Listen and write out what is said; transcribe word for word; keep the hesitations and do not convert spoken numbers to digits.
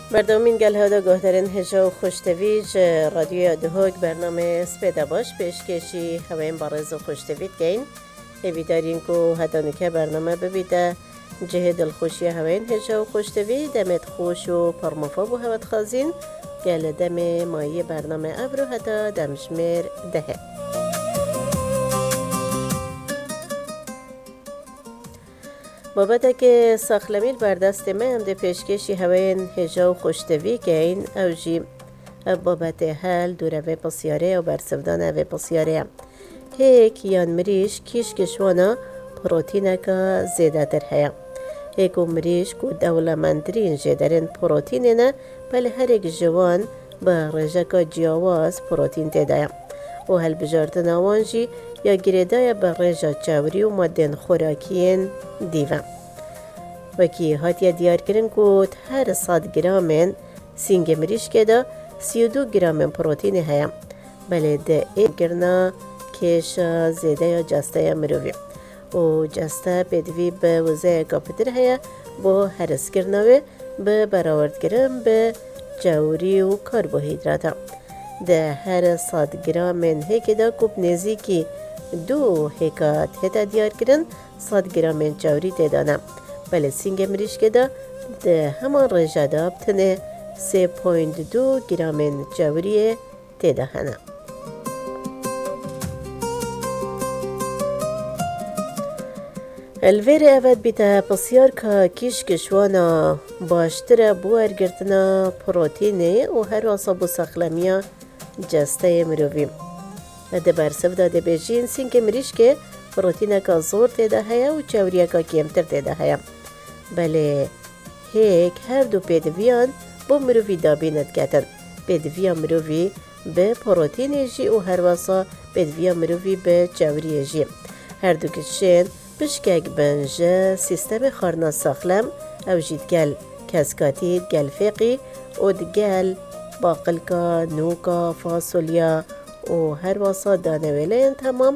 بردامین گل هادا گهدرین هجا و خوشتویج رادیو دهوگ برنامه سپیده باش پیشکشی هواین بارز و خوشتوید گین هیوی دارین که هدانکه برنامه ببیده جه دلخوشی هواین هجا و خوشتوید دمت خوش و پرمفا بو هوت خازین گل دم مایی برنامه ابرو هدا دمشمیر دهه بابت که ساخلمیل بردست من هم ده پیشکشی هواین هجا و خوشتوی گین او جی بابت هل دوره پسیاره و برسفدان و پسیاره هیک یان مریش کیش کشوانا پروتینه که زیده تر هیا هیک و مریش که دولمندرین جدرین پروتینه نه بله هر یک جوان با رجاکا جیاواز پروتین تیده و هل بجارتن آوانجی یا گریدای با رجا چاوری و مادن خوراکین دیوه وکی هاتیا دیار کرن که هر صد گرامن سینگ مریش که دا سی و دو گرامن پروتین هیا بله ده این گرنا کش زیده یا جسته مروی و جسته بدوی به وزه کاپتر هیا با هرس کرنوی به براورد گرم به جوری و کربوهیدراتا ده هر صد گرامن هیک دا کوب نزیکی دو هیکات هتا دیار کرن صد گرامن جوری تدانم بله سینگ مریش که دا ده همان رجادا بتنه سه پوینت دو گرامن جوری تدهنه الویر اول بیتا بسیار که کیش کشوانا باشتره بو ارگرتنا پروتینه و هر واسا بو سخلمیا جسته مرویم ده برسف داده بیجین سینک مریش که پروتینه که زور تیده هیا و چوریه که کمتر تیده هیا بله هیک هر دو پیدویان بو مروی دابینت کتن پیدویان مروی به پروتینه جی و هر واسا پیدویان مروی به چوریه جی هر دو کشین بشکک بنجه سیستم خارنا ساخلم او جید گل کسکاتید گل فقی و دگل باقلکا نوکا فاصولیا و هر واسا دانویلین تمام